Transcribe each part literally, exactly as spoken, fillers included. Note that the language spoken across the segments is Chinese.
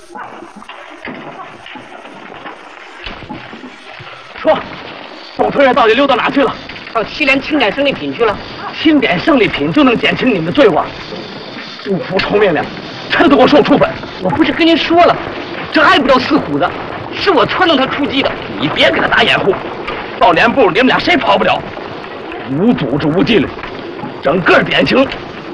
说，董村人到底溜到哪去了？ 上西连清点胜利品去了。 清点胜利品就能减轻你们的罪过？不服从命令，全都给我受处分！ 我不是跟您说了，这还不叫四虎子，是我撺掇他出击的。 你别给他打掩护，到连部你们俩谁跑不了？无组织无纪律，整个典型。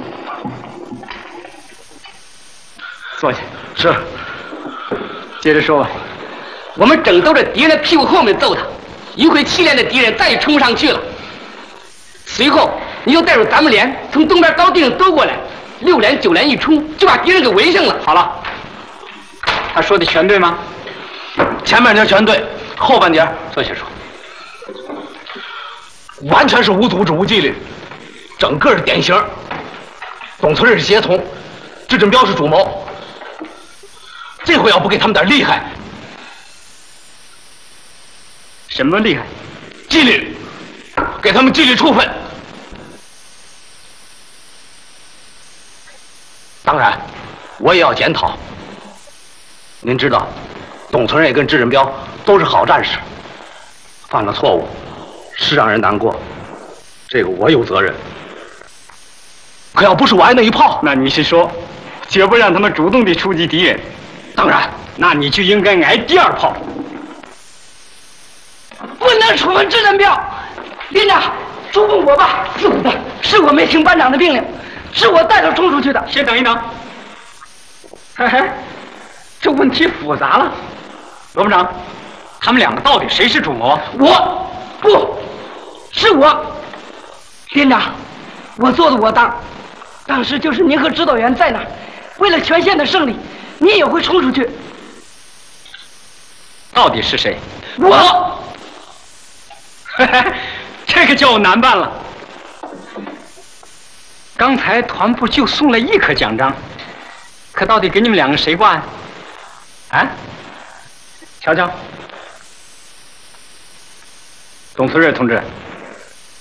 坐下。 是。 接着说吧。 我们正兜着敌人的屁股后面揍他，一会七连的敌人再也冲不上去了。随后你就带着咱们连从东边高地上兜过来，六连九连一冲就把敌人给围上了。 好了，他说的全对吗？ 前半截全对，后半截坐下说。 完全是无组织无纪律，整个是典型。董存瑞是协同，智振彪是主谋。这回要不给他们点厉害， 什么厉害？ 纪律，给他们纪律处分。当然，我也要检讨。您知道，董存瑞跟智振彪都是好战士，犯了错误是让人难过，这个我有责任。可要不是我挨那一炮， 那你是说，绝不让他们主动地出击敌人？ 当然， 那你就应该挨第二炮。 不能处分智振彪，连长，处分我吧。四虎子，是我没听班长的命令，是我带头冲出去的。 先等一等。嘿嘿，这问题复杂了。罗部长，他们两个到底谁是主谋？ 我，不，是我。连长，我做的我当。当时就是您和指导员在那儿，为了全县的胜利，你也会冲出去。 到底是谁？ 我。 嘿嘿，这个叫我难办了。刚才团部就送了一颗奖章，可到底给你们两个谁挂呀？啊？瞧瞧，董存瑞同志，